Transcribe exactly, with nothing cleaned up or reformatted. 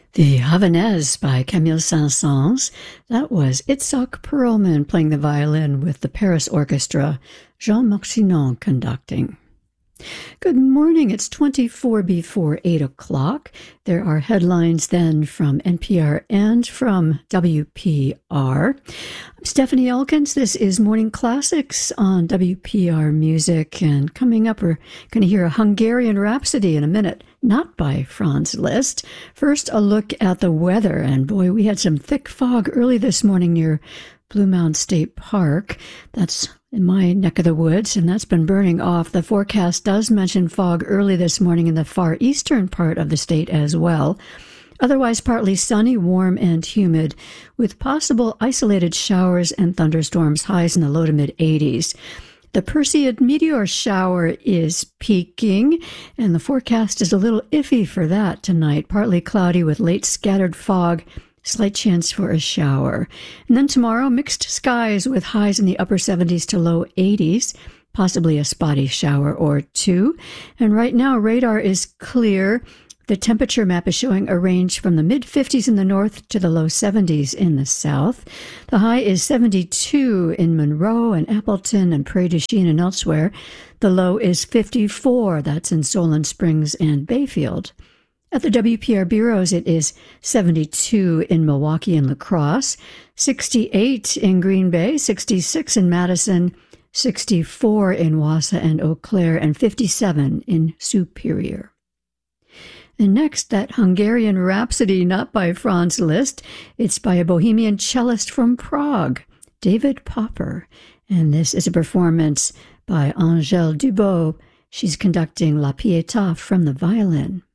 The Havanaise by Camille Saint-Saëns. That was Itzhak Perlman playing the violin with the Paris Orchestra, Jean-Marc Sinon conducting. Good morning. It's twenty-four before eight o'clock. There are headlines then from N P R and from W P R. I'm Stephanie Elkins. This is Morning Classics on W P R Music. And coming up, we're going to hear a Hungarian Rhapsody in a minute, not by Franz Liszt. First, a look at the weather. And boy, we had some thick fog early this morning near Blue Mound State Park. That's in my neck of the woods, and that's been burning off. The forecast does mention fog early this morning in the far eastern part of the state as well. Otherwise, partly sunny, warm, and humid, with possible isolated showers and thunderstorms, highs in the low to mid-eighties. The Perseid meteor shower is peaking, and the forecast is a little iffy for that tonight. Partly cloudy with late scattered fog, slight chance for a shower. And then tomorrow, mixed skies with highs in the upper seventies to low eighties, possibly a spotty shower or two. And right now, radar is clear. The temperature map is showing a range from the mid-fifties in the north to the low seventies in the south. The high is seventy-two in Monroe and Appleton and Prairie du Chien and elsewhere. The low is fifty-four. That's in Solon Springs and Bayfield. At the W P R bureaus, it is seventy-two in Milwaukee and La Crosse, sixty-eight in Green Bay, sixty-six in Madison, sixty-four in Wausau and Eau Claire, and fifty-seven in Superior. And next, that Hungarian Rhapsody, not by Franz Liszt. It's by a Bohemian cellist from Prague, David Popper. And this is a performance by Angèle Dubot. She's conducting La Pietà from the violin.